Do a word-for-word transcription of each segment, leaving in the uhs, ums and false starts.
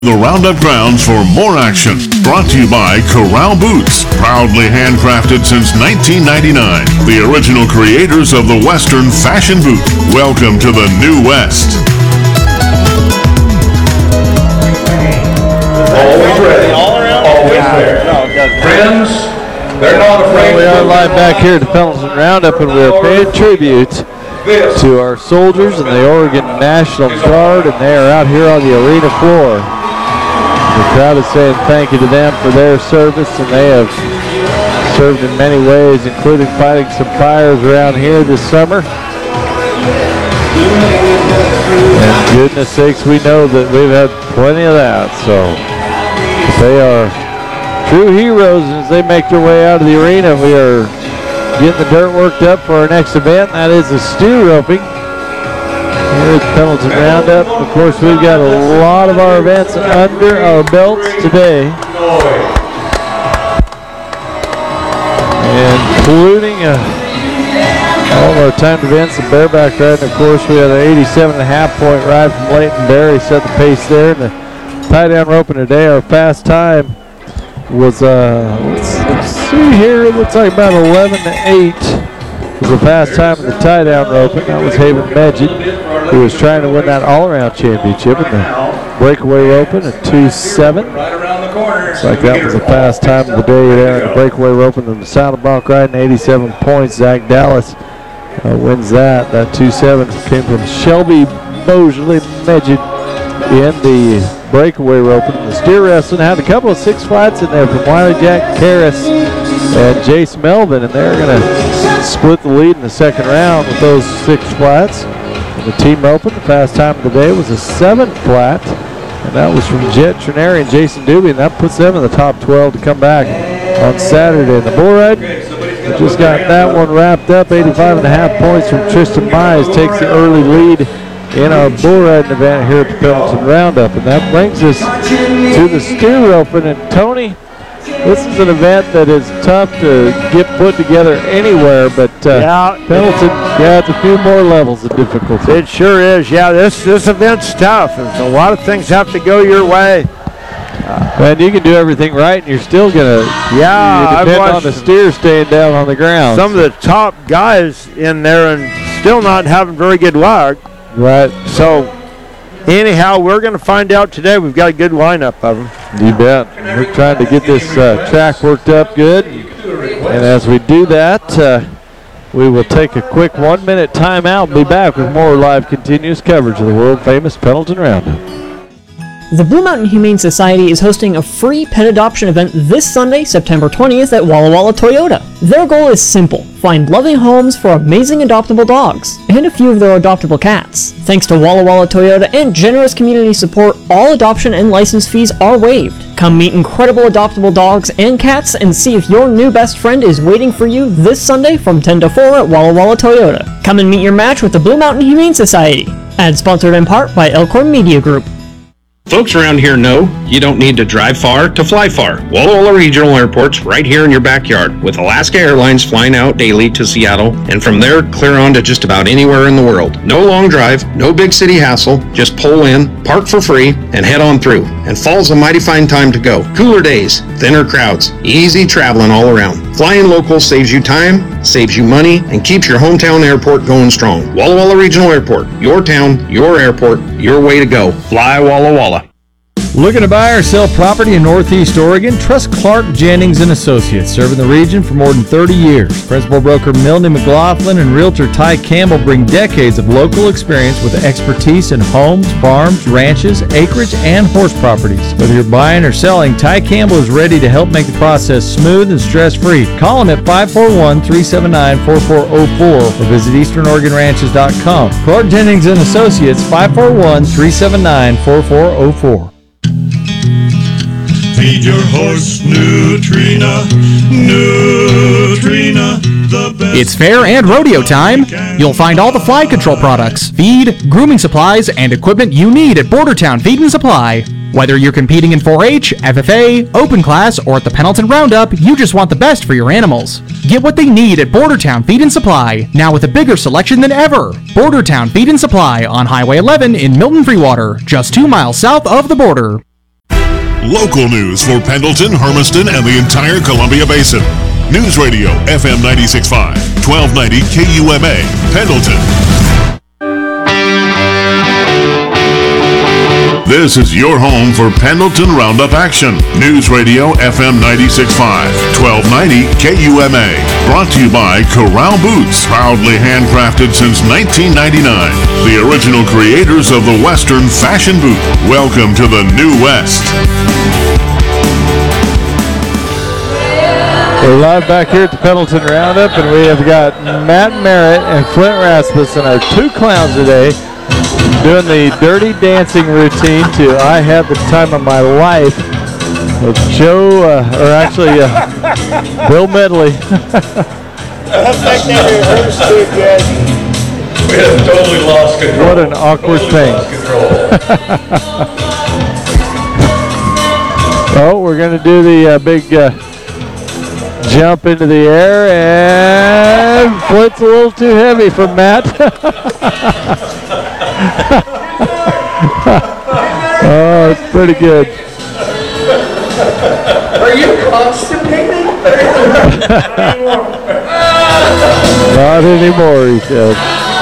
The Roundup grounds for more action. Brought to you by Corral Boots, proudly handcrafted since nineteen ninety-nine. The original creators of the Western fashion boot. Welcome to the New West. Always ready. Always there. Friends, they're not afraid. Well, we are live back here at the Pendleton Roundup, and we are paying tribute to our soldiers and the Oregon National Guard, and they are out here on the arena floor. The crowd is saying thank you to them for their service, and they have served in many ways, including fighting some fires around here this summer. And goodness sakes, we know that we've had plenty of that, so they are true heroes as they make their way out of the arena. We are getting the dirt worked up for our next event, and that is the steer roping here at the Pendleton Roundup. Of course, we've got a lot of our events under our belts today, including uh, all of our timed events, the bareback ride. And of course, we had an eighty-seven and a half point ride from Leighton Berry, set the pace there. And the tie down roping today, our fast time was, uh, let's, let's see here, it looks like about eleven to eight. Was the fast time of the tie down roping. That was Haven Medjid, who was trying to win that all-around championship in the breakaway roping at two seven. Looks like that was the fast time of the day there in the breakaway roping. And the saddle bronc riding eighty-seven points. Zach Dallas uh, wins that. That two seven came from Shelby Mosley Medjid in the breakaway roping. The steer wrestling had a couple of six flats in there from Wiley Jack Karras and Jace Melvin, and they're going to split the lead in the second round with those six flats. And the team roping, the fast time of the day was a seven flat, and that was from Jet Trineri and Jason Doobie, and that puts them in the top twelve to come back on Saturday. And the bull ride, we just got that one wrapped up. eighty-five and a half points from Tristan Mize takes the early lead in our bull riding event here at the Pendleton Roundup. And that brings us to the steer roping. And Tony, this is an event that is tough to get put together anywhere, but uh, yeah, Pendleton, yeah, it's a few more levels of difficulty. It sure is. Yeah, this this event's tough. There's a lot of things have to go your way. Uh, and you can do everything right, and you're still gonna. Yeah, you depend on the steer staying down on the ground. Some of the top guys in there and still not having very good luck. Right. So, anyhow, we're going to find out today. We've got a good lineup of them. You bet. We're trying to get this uh, track worked up good. And as we do that, uh, we will take a quick one-minute timeout and be back with more live continuous coverage of the world-famous Pendleton Roundup. The Blue Mountain Humane Society is hosting a free pet adoption event this Sunday, September twentieth at Walla Walla Toyota. Their goal is simple: find loving homes for amazing adoptable dogs, and a few of their adoptable cats. Thanks to Walla Walla Toyota and generous community support, all adoption and license fees are waived. Come meet incredible adoptable dogs and cats and see if your new best friend is waiting for you this Sunday from ten to four at Walla Walla Toyota. Come and meet your match with the Blue Mountain Humane Society. Ad sponsored in part by Elkhorn Media Group. Folks around here know you don't need to drive far to fly far. Walla Walla Regional Airport's right here in your backyard, with Alaska Airlines flying out daily to Seattle, and from there clear on to just about anywhere in the world. No long drive, no big city hassle, just pull in, park for free, and head on through. And fall's a mighty fine time to go. Cooler days, thinner crowds, easy traveling all around. Flying local saves you time, saves you money, and keeps your hometown airport going strong. Walla Walla Regional Airport, your town, your airport, your way to go. Fly Walla Walla. Looking to buy or sell property in Northeast Oregon? Trust Clark Jennings and Associates, serving the region for more than thirty years. Principal broker Milne McLaughlin and realtor Ty Campbell bring decades of local experience with expertise in homes, farms, ranches, acreage, and horse properties. Whether you're buying or selling, Ty Campbell is ready to help make the process smooth and stress-free. Call him at five four one, three seven nine, four four zero four or visit eastern oregon ranches dot com. Clark Jennings and Associates, five four one, three seven nine, four four zero four. Feed your horse Nutrina, Nutrina, the best. It's fair and rodeo time. You'll find all the fly control products, feed, grooming supplies, and equipment you need at Bordertown Feed and Supply. Whether you're competing in four H, F F A, Open Class, or at the Pendleton Roundup, you just want the best for your animals. Get what they need at Bordertown Feed and Supply, now with a bigger selection than ever. Bordertown Feed and Supply on Highway eleven in Milton Freewater, just two miles south of the border. Local news for Pendleton, Hermiston, and the entire Columbia Basin. News Radio F M ninety-six point five, twelve ninety K U M A, Pendleton. This is your home for Pendleton Roundup action. News Radio F M ninety-six point five, twelve ninety K U M A. Brought to you by Corral Boots, proudly handcrafted since nineteen ninety-nine. The original creators of the Western fashion boot. Welcome to the New West. We're live back here at the Pendleton Roundup, and we have got Matt Merritt and Flint Rasmussen, our two clowns today, doing the dirty dancing routine to I Have the Time of My Life with Joe, uh, or actually uh, Bill Medley. I think they rehearsed too good. We have totally lost control. What an awkward thing. Oh, we're going to do the uh, big uh, jump into the air, and Flint's a little too heavy for Matt. Oh, it's pretty good. Are you constipated? Not anymore, he said.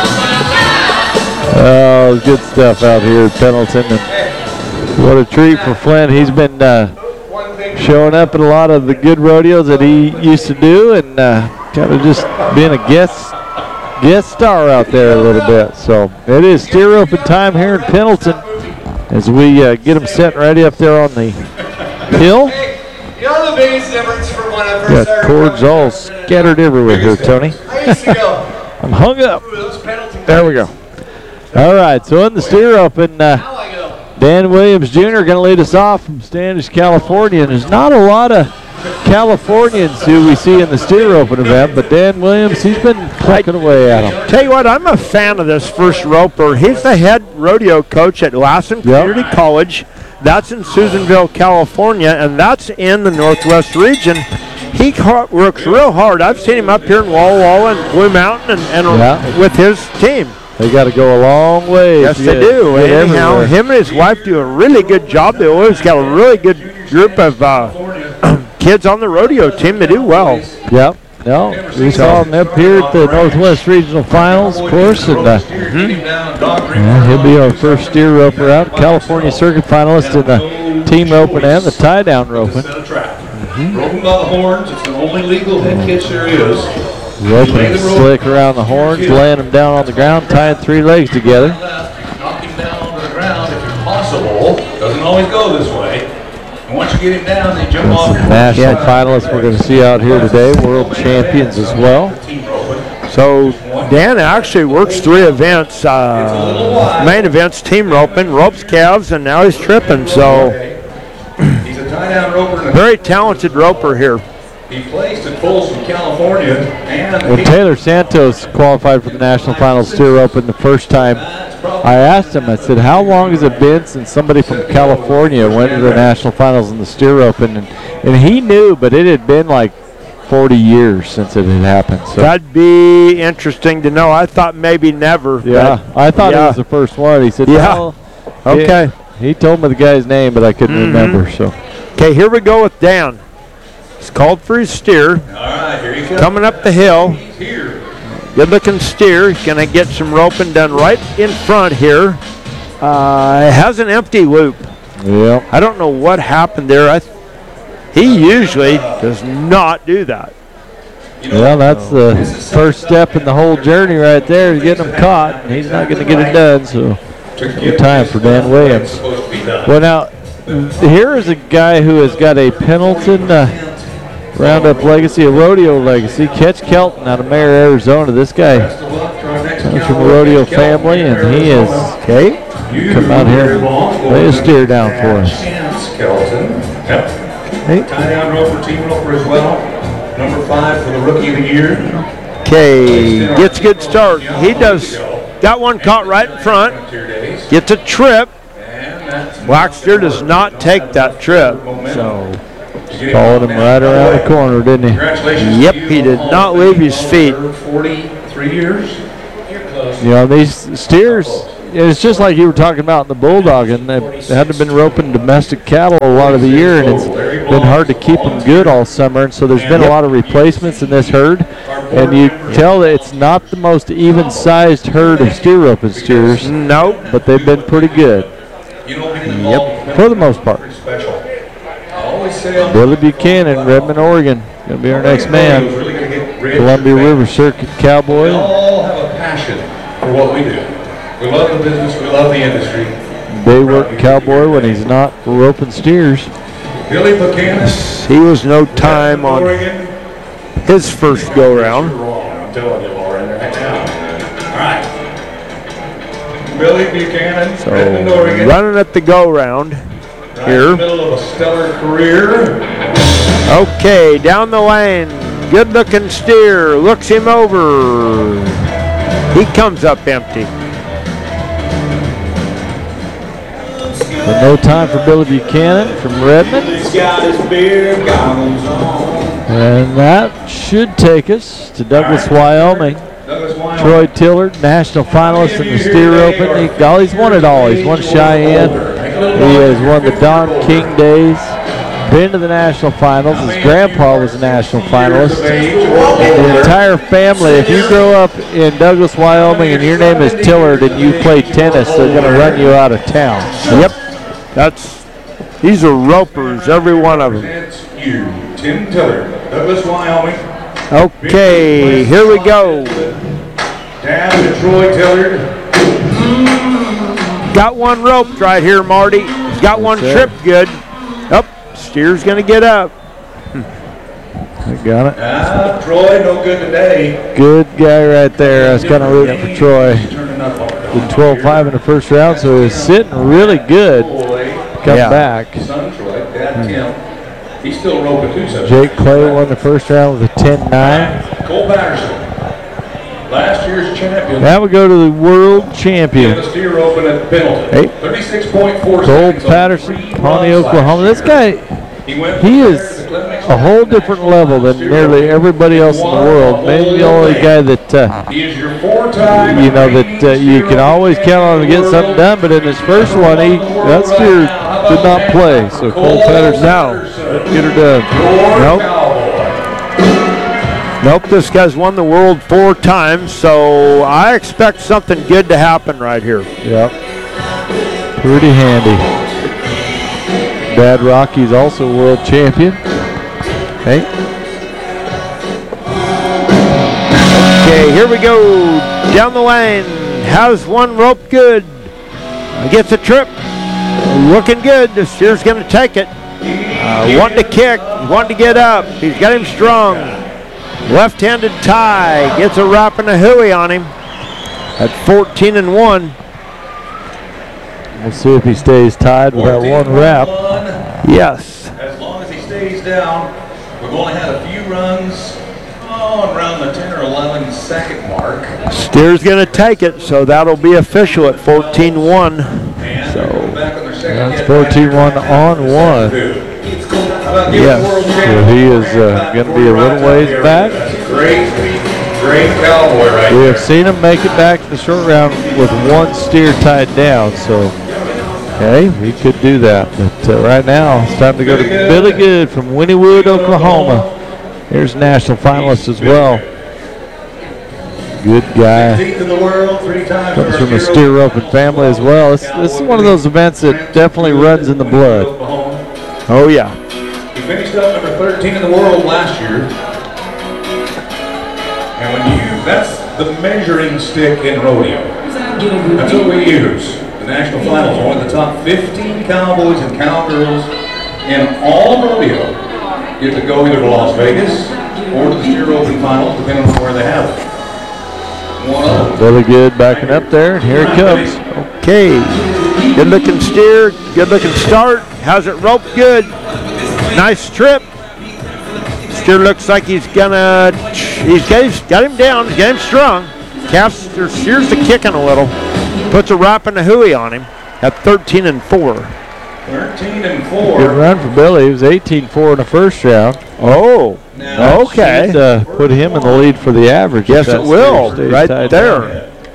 Oh, good stuff out here at Pendleton. And what a treat for Flint. He's been uh, showing up at a lot of the good rodeos that he used to do, and uh, kind of just being a guest guest star out there a little bit. So it is steer open time here in Pendleton as we uh, get them set and ready up there on the hill. You know the biggest difference from when I first Got cords all scattered everywhere here, Tony. I used to go. I'm hung up. There we go. All right, so in the steer open, uh, Dan Williams Junior going to lead us off from Standish, California. And there's not a lot of Californians who we see in the steer open event, but Dan Williams, he's been plucking away at him. Tell you what, I'm a fan of this first roper. He's the head rodeo coach at Lassen Community Yep. College. That's in Susanville, California, and that's in the Northwest region. He ca- works real hard. I've seen him up here in Walla Walla and Blue Mountain and, and Yeah. with his team. They got to go a long way. Yes, to they get- do. get Anyhow, everywhere. him and his wife do a really good job. They always got a really good group of uh, kids on the rodeo team. They do well. Yep. No, we saw him up here at the Northwest Regional Finals, of course, and uh, yeah, he'll be our first steer roper out. California Circuit finalist in the team roping and the tie-down roping. Mm-hmm. Roping by the horns. It's the only legal head catch there is. Roping him slick around the horns, laying him down on the ground, tying three legs together. Knock him down onto the ground if it's possible. Doesn't always go this way. And once you get him down, they jump off your National finalists we're going to see out here today, world champions as well. So Dan actually works three events, uh, main events, team roping, ropes, calves, and now he's tripping. So He's a tie-down roper. very talented roper here. He placed at Folsom, California, and When Taylor Santos qualified for the National Finals steer roping the first time, I asked him, I said, how long has it been since somebody from California went to the National Finals in the steer open? And, and he knew, but it had been like forty years since it had happened. So That'd be interesting to know. I thought maybe never. yeah, but I thought yeah. it was the first one. He said, Yeah. "No." Okay. He, he told me the guy's name, but I couldn't Mhm. remember. So Okay, here we go with Dan. He's called for his steer. all right, here he comes. Coming up the hill. He's here. Good looking steer. He's going to get some roping done right in front here. Uh, it has an empty loop. yeah, I don't know what happened there. I th- he usually does not do that. well, that's the first step in the whole journey right there, is getting him caught. And he's not going to get it done. So good time for Dan Williams. Supposed to be done. Well, now, here is a guy who has got a Pendleton uh, Roundup legacy, a rodeo legacy. Ketch Kelton out of Mayer, Arizona. This guy Best of luck to our next comes from a cowboy, rodeo Kelton, family, and he is, Okay. You come out here and belong lay a to steer down for us. Chance Kelton. Yep. Hey. Tie-down roper, team roper as well. Number five for the rookie of the year. Okay. Gets a good start. He does. Got one caught right in front. Frontier days. Gets a trip. And that's Black steer does not take that trip. So, Followed him right around the corner, didn't he? Congratulations. Yep, to you he did on not leave his feet. forty-three years. You're close. You know, these steers, it's just like you were talking about in the Bulldog, and they hadn't been roping domestic cattle a lot of the year, and it's been hard to keep them good all summer. And so there's been a lot of replacements in this herd, and you tell that it's not the most even-sized herd of steer roping steers. No, but they've been pretty good. Yep, for the most part. Billy Buchanan, Redmond, Oregon, gonna be our next man. Columbia River Circuit Cowboy. We all have a passion for what we do. We love the business, we love the industry. Day work cowboy when he's not roping steers. Billy Buchanan. He was no time on Oregon. his first go round. I'm telling you, Laura, right now. All right. Billy Buchanan, So Redmond, Oregon. running at the go round Right in here. the middle of a stellar career. Okay, down the lane. Good looking steer. Looks him over. He comes up empty. But no time for Billy Buchanan from Redmond. And that should take us to Douglas, Wyoming. Troy Tillard, national finalist in the steer open. He, golly's won it all. He's won Cheyenne. He has won the Don King Days. Been to the national finals. His grandpa was a national finalist. The entire family, if you grow up in Douglas, Wyoming, and your name is Tillard and you play tennis, they're going to run you out of town. Yep, that's, these are ropers, every one of them. You, Tim Tillard, Douglas, Wyoming. Okay, here we go. Down to Troy Tillard. Got one roped right here, Marty. He's got one sir. tripped good. Up, steer's gonna get up. I got it. Ah, Troy, no good today. Good guy right there. I was kind of rooting for Troy. Did twelve five in the first round, so he was sitting really good. Come Yeah. back. Son Troy, Dad Tim. He's still roping too, so. Jake Clay won the first round with a ten nine. Cole Patterson, last year's champion. Now we go to the world In champion. the steer open at Pendleton. Hey. thirty-six point four Cole seconds on Patterson, three Pawnee, runs Oklahoma. last This guy, year. He, went he from is there to the Climax a whole different level than nearly everybody else in the world. Maybe the only guy that, uh, He is your four-time you know, that uh, you can always count on to get something done, but in his first one, he that steer did not play. So Cole Patterson, now, get her done. Nope. Nope, this guy's won the world four times, so I expect something good to happen right here. Yep. Pretty handy. Dad Rocky's also world champion. Hey. Okay, here we go. Down the lane. Has one rope good. Gets a trip. Looking good. The steer's going to take it. Uh, wanting to kick. Wanting to get up. He's got him strong. Left-handed tie. Gets a wrap and a hooey on him. At fourteen and one. We'll see if he stays tied with that one wrap. Yes. As long as he stays down, we've only had a few runs, oh, around the ten or eleven second mark. Steer's going to take it, so that'll be official at fourteen one. And So, back on their second That's hit, fourteen one on one. How about giving Yes, world so champion he is uh, going to be a little ways back. That's a great, great cowboy right We there. have seen him make it back to the short round with one steer tied down, so okay, we could do that. But uh, right now, it's time to go to Billy Good from Wynnewood, Oklahoma. Here's national finalist as well. Good guy. sixteenth in the world, three times Comes our from a hero. steer roping family as well. This, this is one of those events that definitely runs in the blood. Oh, yeah. He finished up number thirteen in the world last year. And when you, that's the measuring stick in rodeo. That's what we use. The national finals, one of the top fifteen cowboys and cowgirls in all rodeo get to go either to Las Vegas or to the steer open finals, depending on where they have it. One of them. Billy Good backing up there, and here he comes. Okay. Good looking steer. Good looking start. How's it roped good? Nice trip. Steer looks like he's gonna, he's got, he's got him down, he's got him strong. Calf's, or steers the kicking a little. Puts a wrap and a hooey on him at thirteen and four. thirteen and four. Good run for Billy. He was eighteen four in the first round. Oh, okay. Should, uh, put him in the lead for the average. if Yes, that it will. steer stays Right tied there. down.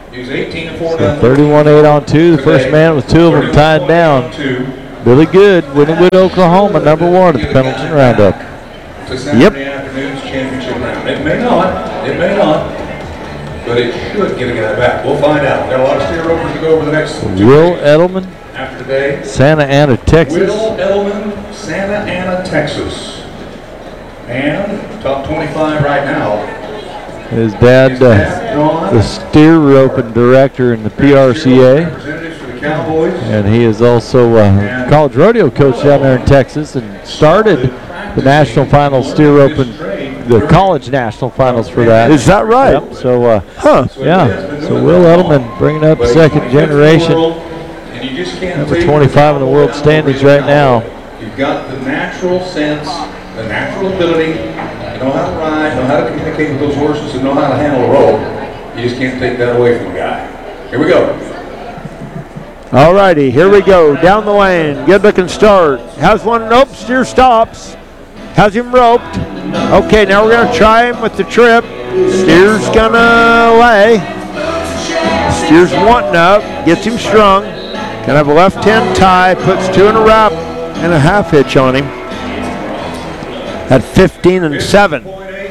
He's eighteen and four. So thirty-one eight on two. The first man with two of them tied down. Billy Good, Winnewood, Oklahoma, number one at the Pendleton Roundup. Yep. Afternoon's championship round. It may not. It may not. But it should get a guy back. We'll find out. Got a lot of steer rovers to go over the next two Will days. Edelman, After today. Santa Ana, Texas. Will Edelman, Santa Ana, Texas. And top twenty-five right now. His dad, uh, the steer roping director in the P R C A. Representatives for the Cowboys. And he is also a college rodeo coach down there in Texas and started the national finals steer roping, the college national finals for that. Is that right? Yep. So, uh, huh? Yeah. So Will Edelman bringing up second generation, number twenty-five in the world standings right now. You've got the natural sense, the natural ability, you know how to ride, know how to communicate with those horses, and know how to handle a rope. You just can't take that away from a guy. Here we go. All righty, here we go. Down the lane. Good looking start. Has one. Nope. Steer stops. Has him roped. Okay, now we're going to try him with the trip. Steer's going to lay. Steer's wanting up. Gets him strung. Can have a left hand tie. Puts two in a wrap and a half hitch on him. At fifteen and seven.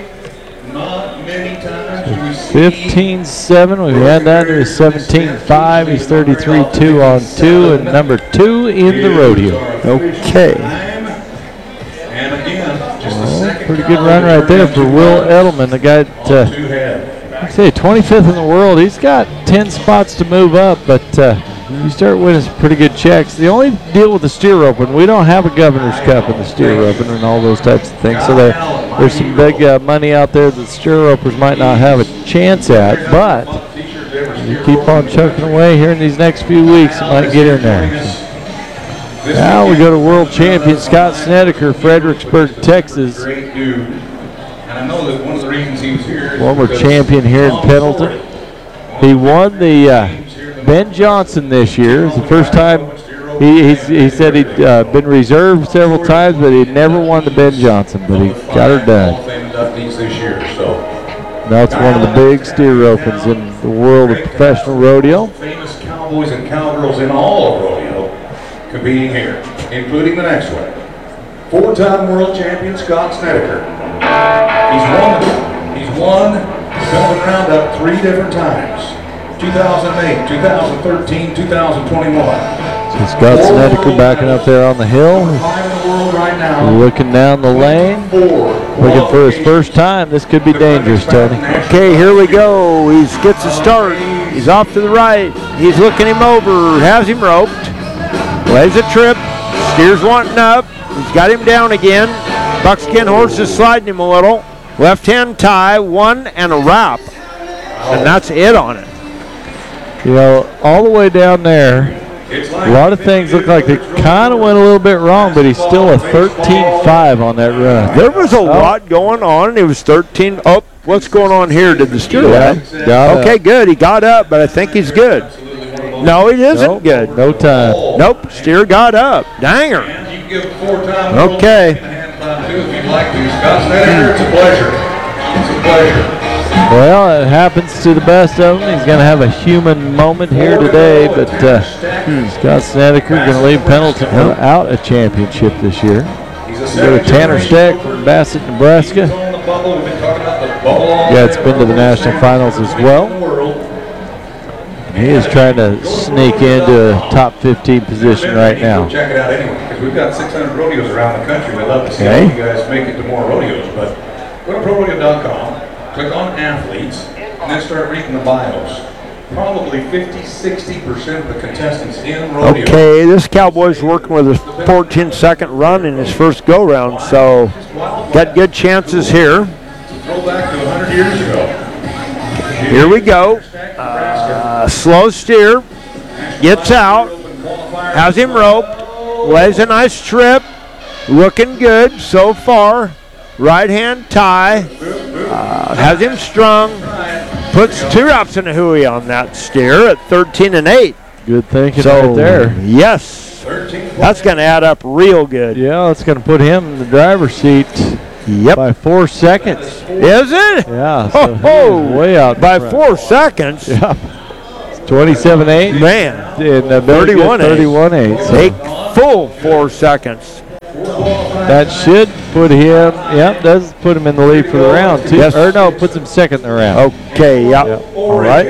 fifteen seven. We've had that to seventeen five. He's thirty-three two on two and number two in the rodeo. Okay. Oh, pretty good run right there for Will Edelman. The guy that, uh, I'd say twenty-fifth in the world. He's got ten spots to move up, but uh, you start winning some pretty good checks. The only deal with the steer roping, we don't have a Governor's Cup in the steer roping and all those types of things. So there, there's some big uh, money out there that steer ropers might not have a chance at, but you keep on chucking away here in these next few weeks, you might get in there. So now we go to world champion Scott Snedeker, Fredericksburg, Texas. Great dude. And I know that one of the reasons he was here is Former champion here in Pendleton. He won the uh, Ben Johnson this year. It's the first time he he's, he said he'd uh, been reserved several times, but he'd never won the Ben Johnson, but he got her done. Now it's one of the big steer ropings in the world of professional rodeo. Famous cowboys and cowgirls in all of rodeo competing here, including the next one. Four-time world champion Scott Snedeker. He's won, he's won the Pendleton Roundup three different times. two thousand eight, two thousand thirteen, two thousand twenty-one. So Scott Snedeker backing up there on the hill. Looking down the lane. Looking for his first time. This could be dangerous, Tony. Okay, here we go. He gets a start. He's off to the right. He's looking him over. Has him roped. Lays a trip. Steer's wanting up. He's got him down again. Buckskin horse is sliding him a little. Left hand tie, one and a wrap. And that's it on it. You know, all the way down there, a lot of things look like they kind of went a little bit wrong, but he's still a thirteen five on that run. There was a oh. lot going on. It was thirteen. Oh, what's going on here? Did the steer yeah, got Okay, up. good. He got up, but I think he's good. No, he isn't nope, good. No time. Nope, steer got up. Danger. Okay. It's a pleasure. It's a pleasure. Well, it happens to the best of them. He's going to have a human moment here today, but uh, hmm, Scott Snedeker going to leave Pendleton without a championship this year. Go to Tanner Steck from Bassett, Nebraska. Yeah, it's been to the national finals as well. He is trying to sneak into a top fifteen position right now. Check it out anyway, because we've got six hundred rodeos around the country. We'd love to see okay. how you guys make it to more rodeos. But go to pro rodeo dot com, click on athletes, and then start reading the bios. Probably fifty, sixty percent of the contestants in rodeo. Okay, this cowboy's working with a fourteen second run in his first go round, so got good chances here. Throw back to one hundred years ago. Here we go. Uh, slow steer. Gets out. Has him roped. Lays a nice trip. Looking good so far. Right hand tie. Uh, has him strung. Puts two wraps in a hooey on that steer at thirteen and eight. Good thinking so, right there. Yes. That's going to add up real good. Yeah, that's going to put him in the driver's seat. Yep. By four seconds. Is it? Yeah. So oh, way out by front. four seconds? Yeah. twenty-seven eight. Man, And uh, thirty-one eight. thirty-one eight. So Eight full four seconds. that should put him, yep, does put him in the lead for the round, too. Yes. Or no, puts him second in the round. Okay, yep. Yep. All right.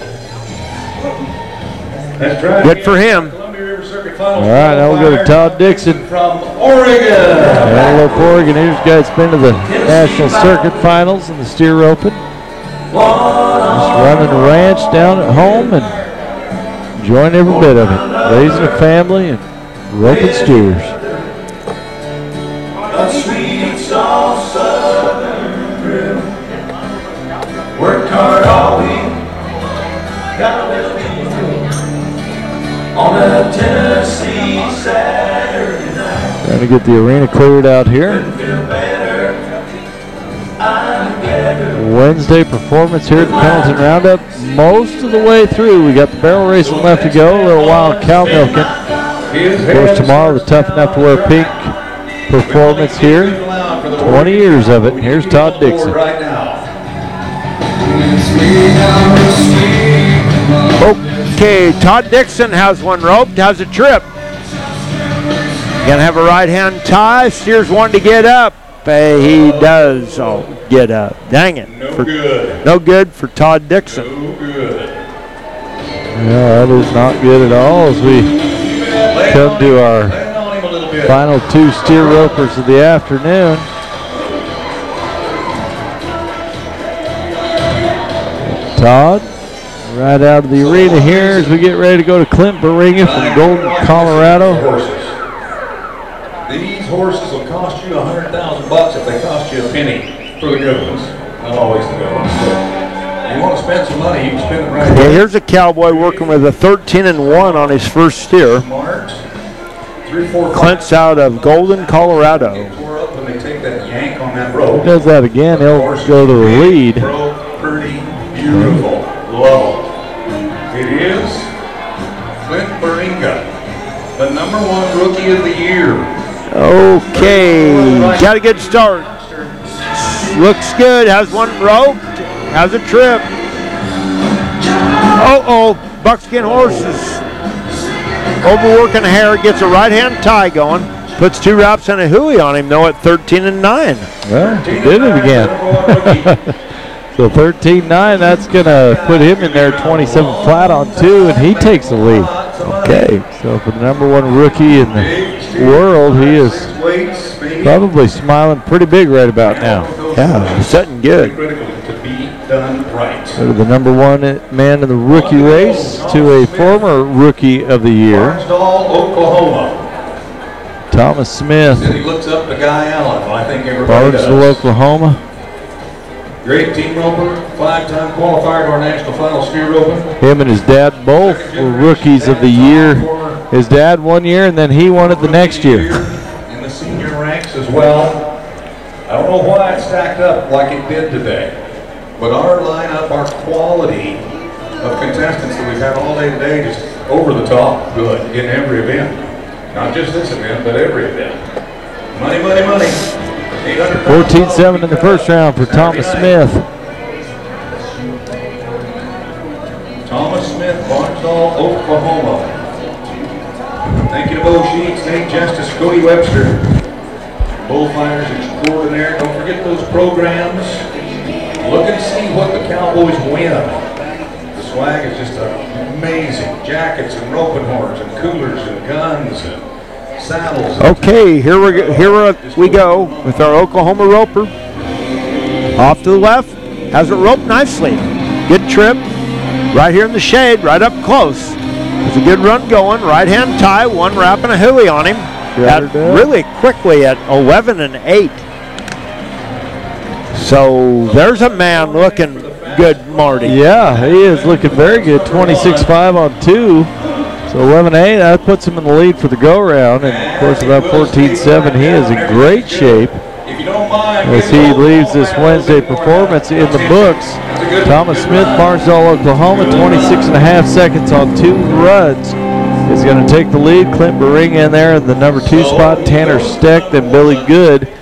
Good for him. All right, now we'll go to Todd Dixon. From Oregon. Antelope, Oregon. Here's a guy that's been to the National Circuit Finals and the steer open. Just running a ranch down at home and enjoying every bit of it. Raising a family and roping steers. A sweet, soft southern thrill. Worked hard all week. Got a little bit on a Tennessee Saturday night. Trying to get the arena cleared out here. Feel better. I'm better. Wednesday performance here at the Pendleton Roundup. Most of the way through, we got the barrel racing left to go. A little wild cow milking. Of course, tomorrow the Tough Enough to Wear Pink performance here. twenty years of it. And here's Todd Dixon. Right now. Okay, Todd Dixon has one roped, has a trip. Gonna have a right hand tie. Steers one to get up. Hey, he does oh, get up. Dang it. No For- good. No good for Todd Dixon. No good. Yeah, that is not good at all as we come to our Land on him a little bit. final two steer ropers of the afternoon. Todd, right out of the arena here as we get ready to go to Clint Beringa from Golden, Colorado. Horses. These horses will cost you a hundred thousand bucks if they cost you a penny for the good ones. Not always the good ones. But you want to spend some money, you can spend it right Yeah, here. here's a cowboy working with a thirteen and one on his first steer. Smart. Three, four, five. Clint's out of Golden, Colorado. Tore up when they take that yank on that rope. Does that again, he'll go to the lead. Bro, pretty, beautiful. Love them. It is Clint Beringa, the number one rookie of the year. Okay, got a good start. Looks good, has one roped, has a trip. Uh-oh, buckskin horses. Overworking a hair, gets a right-hand tie going. Puts two wraps and a hooey on him, though, at thirteen and nine. Well, he did it again. So thirteen nine, that's going to put him in there twenty-seven flat on two, and he takes the lead. Okay. So for the number one rookie in the world, he is probably smiling pretty big right about now. Yeah, setting good. Critical to be done right. So the number one man in the rookie race to a former rookie of the year, Barnsdall, Oklahoma. Thomas Smith, Then he looks up to Guy Allen. I think everybody Barnesville, does. Oklahoma. Great team roper, five-time qualifier to our national final steer roping. Him and his dad both were rookies of the year. His dad one year, and then he won it the next year. In the senior ranks as well. I don't know why it stacked up like it did today, but our lineup, our quality of contestants that we've had all day today, just over the top good in every event. Not just this event, but every event. Money, money, money. fourteen seven in the first round for Thomas Smith. Thomas Smith, Barnsdall, Oklahoma. Thank you to Bo Sheets, Nate Justice, Cody Webster. Bullfighters extraordinaire. Don't forget those programs. Look and see what the Cowboys win. The swag is just amazing. Jackets and roping horns and coolers and guns and saddles. Okay, here we go, here we go with our Oklahoma roper. Off to the left, has it roped nicely. Good trip, right here in the shade, right up close. It's a good run going, right hand tie, one wrap and a hooey on him. At really quickly at eleven and eight. So there's a man looking good, Marty. Yeah, he is looking very good. twenty-six five on two. So eleven eight, that puts him in the lead for the go-round. And, of course, about fourteen seven, he is in great shape as he leaves this Wednesday performance in the books. Thomas Smith, Barnsdall, Oklahoma, twenty-six and a half seconds on two runs. Is going to take the lead. Clint Beringa in there in the number two spot. Tanner Steck, then Billy Good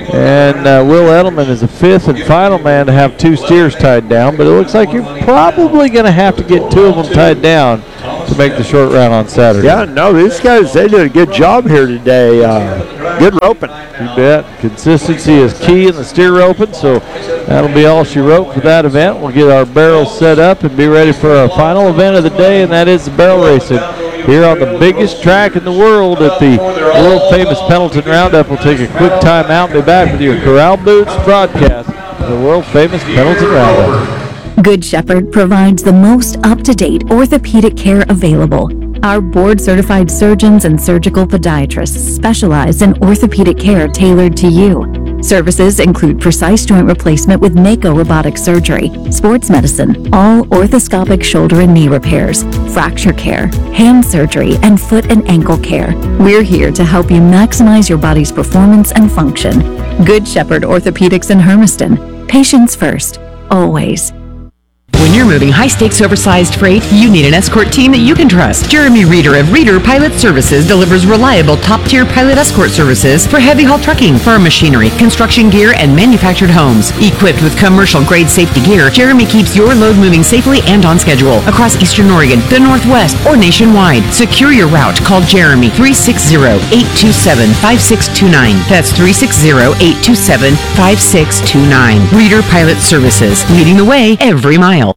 And uh, Will Edelman is the fifth and final man to have two steers tied down, but it looks like you're probably going to have to get two of them tied down to make the short round on Saturday. Yeah, no, these guys, they did a good job here today. Uh, good roping. You bet. Consistency is key in the steer roping, so that'll be all she wrote for that event. We'll get our barrels set up and be ready for our final event of the day, and that is the barrel racing here on the biggest track in the world at the world-famous Pendleton Roundup. We'll take a quick time out and be back with your Corral Boots broadcast of the world-famous Pendleton Roundup. Good Shepherd provides the most up-to-date orthopedic care available. Our board-certified surgeons and surgical podiatrists specialize in orthopedic care tailored to you. Services include precise joint replacement with Mako robotic surgery, sports medicine, all orthoscopic shoulder and knee repairs, fracture care, hand surgery, and foot and ankle care. We're here to help you maximize your body's performance and function. Good Shepherd Orthopedics in Hermiston. Patients first, always. When you're moving high-stakes oversized freight, you need an escort team that you can trust. Jeremy Reeder of Reeder Pilot Services delivers reliable top-tier pilot escort services for heavy-haul trucking, farm machinery, construction gear, and manufactured homes. Equipped with commercial-grade safety gear, Jeremy keeps your load moving safely and on schedule across Eastern Oregon, the Northwest, or nationwide. Secure your route. Call Jeremy three six zero, eight two seven, five six two nine. That's three six zero, eight two seven, five six two nine. Reeder Pilot Services, leading the way every mile.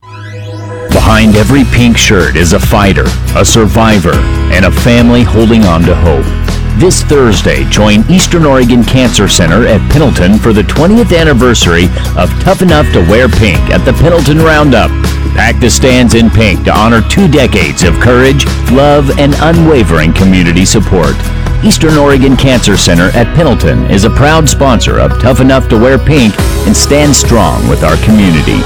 Behind every pink shirt is a fighter, a survivor, and a family holding on to hope. This Thursday, join Eastern Oregon Cancer Center at Pendleton for the twentieth anniversary of Tough Enough to Wear Pink at the Pendleton Roundup. Pack the stands in pink to honor two decades of courage, love, and unwavering community support. Eastern Oregon Cancer Center at Pendleton is a proud sponsor of Tough Enough to Wear Pink and stands strong with our community.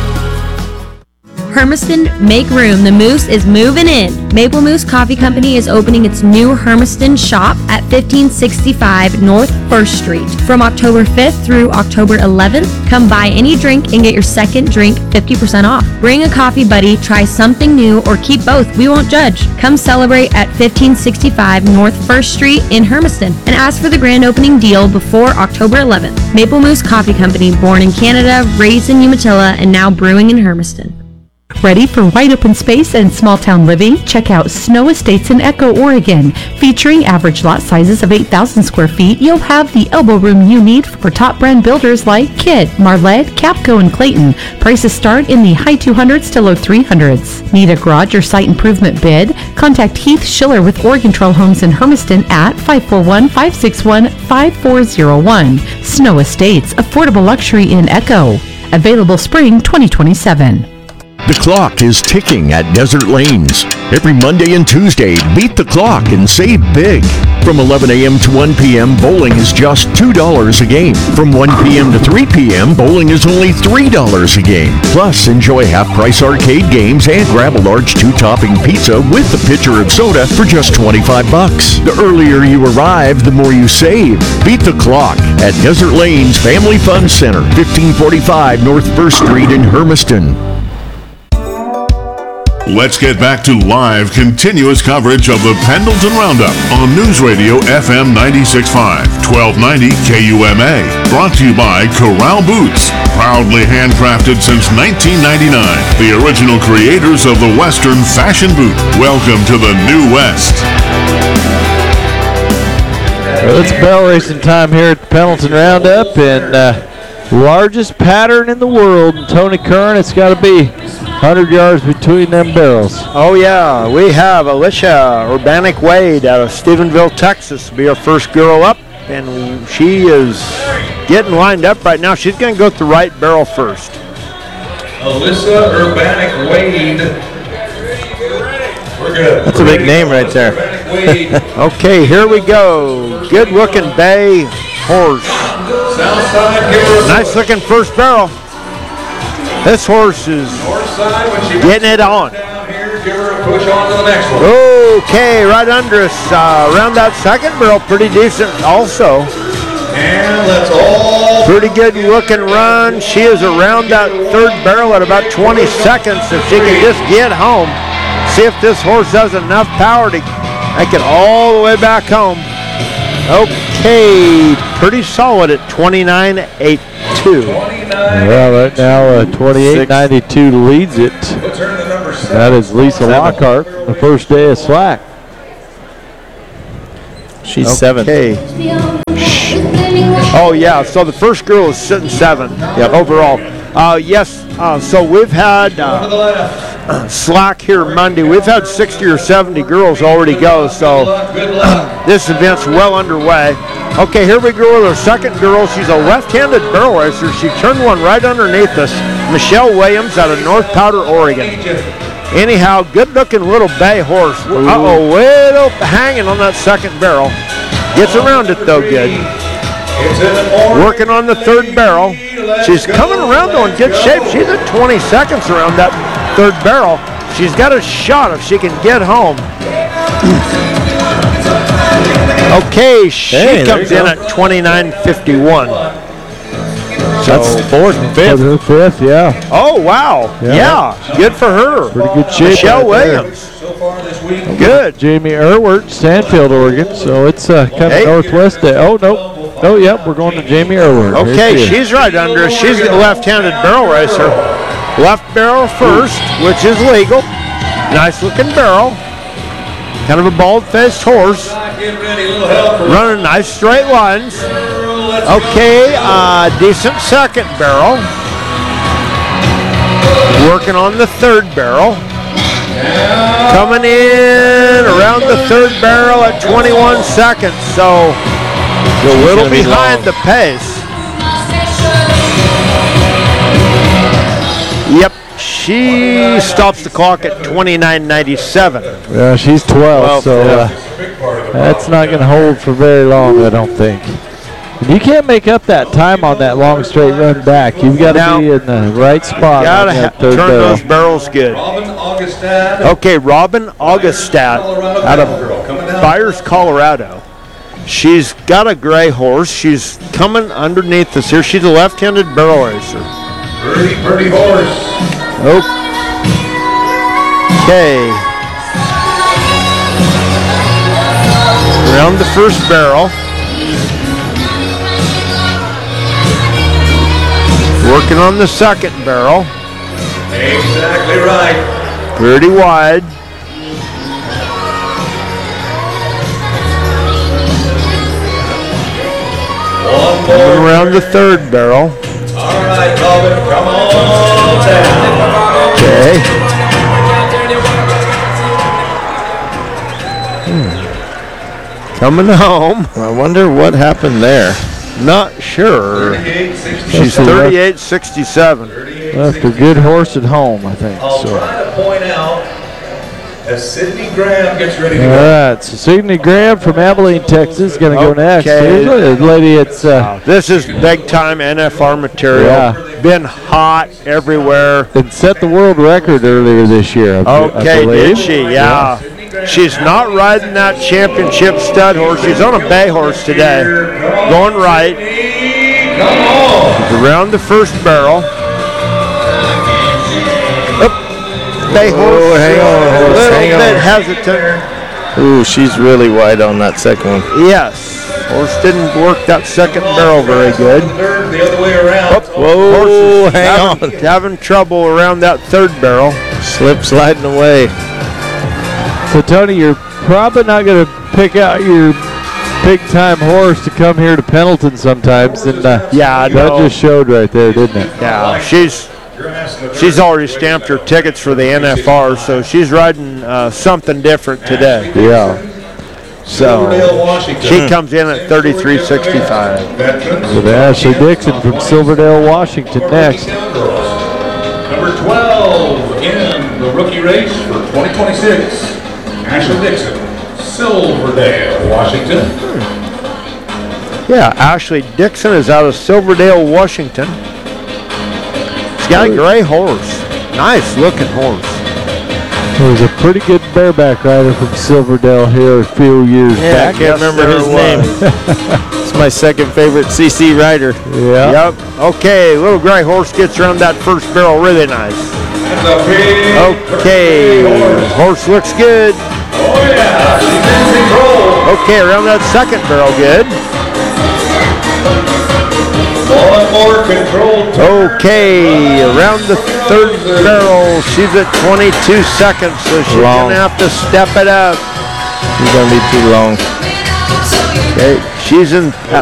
Hermiston, make room. The Moose is moving in. Maple Moose Coffee Company is opening its new Hermiston shop at fifteen sixty-five North First Street. From October fifth through October eleventh, come buy any drink and get your second drink fifty percent off. Bring a coffee buddy, try something new, or keep both. We won't judge. Come celebrate at fifteen sixty-five North First Street in Hermiston and ask for the grand opening deal before October eleventh. Maple Moose Coffee Company, born in Canada, raised in Umatilla, and now brewing in Hermiston. Ready for wide open space and small town living? Check out Snow Estates in Echo, Oregon. Featuring average lot sizes of eight thousand square feet, you'll have the elbow room you need for top brand builders like Kidd, Marlette, Capco, and Clayton. Prices start in the high two hundreds to low three hundreds. Need a garage or site improvement bid? Contact Heath Schiller with Oregon Trail Homes in Hermiston at five four one, five six one, five four zero one. Snow Estates, affordable luxury in Echo. Available spring twenty twenty-seven. The clock is ticking at Desert Lanes. Every Monday and Tuesday, beat the clock and save big. From eleven a.m. to one p.m., bowling is just two dollars a game. From one p.m. to three p.m., bowling is only three dollars a game. Plus, enjoy half-price arcade games and grab a large two-topping pizza with a pitcher of soda for just twenty-five bucks. The earlier you arrive, the more you save. Beat the clock at Desert Lanes Family Fun Center, fifteen forty-five North First Street in Hermiston. Let's get back to live, continuous coverage of the Pendleton Roundup on News Radio F M ninety-six point five, twelve ninety K U M A. Brought to you by Corral Boots. Proudly handcrafted since nineteen ninety-nine. The original creators of the Western fashion boot. Welcome to the New West. Well, it's bell racing time here at the Pendleton Roundup, and uh, largest pattern in the world. And Tony Curran, it's got to be one hundred yards between them barrels. Oh, yeah. We have Alicia Urbanic Wade out of Stephenville, Texas, be our first girl up. And she is getting lined up right now. She's going to go with the right barrel first. Alyssa Urbanic Wade. We're good. That's a big name right there. Okay, here we go. Good looking bay horse. Nice looking first barrel. This horse is getting it on. Okay, right under us. Uh, around that second barrel, pretty decent also. And let's all. Pretty good looking run. She is around that third barrel at about twenty seconds. If she can just get home, see if this horse has enough power to make it all the way back home. Okay, pretty solid at twenty-nine eight two. Well, right now uh, twenty-eight ninety-two leads it. That is Lisa Lockhart, the first day of slack. She's okay. seven. Oh, yeah, so the first girl is sitting seven yep. overall. Uh, yes, uh, so we've had uh, slack here Monday. We've had sixty or seventy girls already go, so this event's well underway. Okay, here we go with our second girl. She's a left-handed barrel racer. She turned one right underneath us. Michelle Williams out of North Powder, Oregon. Anyhow, good-looking little bay horse. Uh-oh, way up hanging on that second barrel. Gets around it, though, good. Working on the third barrel. She's coming around, though, in good shape. She's at twenty seconds around that third barrel. She's got a shot if she can get home. Okay, she hey, comes in at twenty-nine fifty-one. So that's fourth and fifth. Fifth, yeah. Oh, wow. Yeah. yeah. Good for her. Pretty good shape. Michelle right Williams. There. Good. Jamie Erwert, Sandfield, Oregon. So it's uh, kind of hey. northwest. Day. Oh, no. Oh, yep. We're going to Jamie Erwert. Okay, she she's right under us. She's a left-handed barrel racer. Left barrel first, which is legal. Nice looking barrel. Kind of a bald-faced horse. Running nice straight lines. Okay, uh, decent second barrel. Working on the third barrel. Coming in around the third barrel at twenty-one seconds, so a little behind the pace. Yep, she stops the clock at twenty-nine ninety-seven. Yeah, she's twelve, so uh, that's not going to hold for very long, I don't think. You can't make up that time on that long straight run back. You've got to be in the right spot. Got to turn barrel. those barrels good. Okay, Robin Augustat out of Byers, Colorado. She's got a gray horse. She's coming underneath us here. She's a left-handed barrel racer. Pretty, pretty horse. Okay. Around the first barrel. Working on the second barrel. Exactly right. Pretty wide. One Coming more. around the third barrel. All right, Calvin, come on down. Okay. Hmm. Coming home. I wonder what happened there. Not sure. She's thirty-eight sixty-seven. Left a good horse at home, I think. I'll So. try to point out as Sydney Graham gets ready to All go. right, so Sydney Graham from Abilene, Texas, going to go next. Okay. Here's a lady, it's uh, This is big time N F R material. Yeah. Been hot everywhere. and set the world record earlier this year. I, I Okay, believe. did she? Yeah. She's not riding that championship stud horse. She's on a bay horse today. Going right. Come on. She's around the first barrel. Up. Bay horse. Oh, hang on, A horse, little hang bit on. hesitant. Ooh, she's really wide on that second one. Yes. Horse didn't work that second barrel very good. Third, the other way around. Whoa, Horse is hang having, on. having trouble around that third barrel. Slip sliding away. So, Tony, you're probably not going to pick out your big-time horse to come here to Pendleton sometimes. And uh, Yeah, I that know. just showed right there, didn't it? Yeah, she's she's already stamped her tickets for the N F R, so she's riding uh, something different today. Yeah. So Silverdale, Washington. she comes in at thirty-three sixty-five. Veterans. With Ashley Dixon from Silverdale, Washington next. Number twelve in the rookie race for twenty twenty-six. Ashley Dixon, Silverdale, Washington. Yeah, Ashley Dixon is out of Silverdale, Washington. She's got a gray horse. Nice looking horse. There was a pretty good bareback rider from Silverdale here a few years Yeah, back. I can't remember his name. It's my second favorite C C rider. Yeah. Yep. Okay, little gray horse gets around that first barrel really nice. That's a big Okay, horse. horse looks good. Oh yeah, she's in control. Okay, around that second barrel, good. One more controlled turn. Okay, around the third barrel, she's at twenty-two seconds, so she's Long. gonna have to step it up. She's gonna be too long. Okay, she's in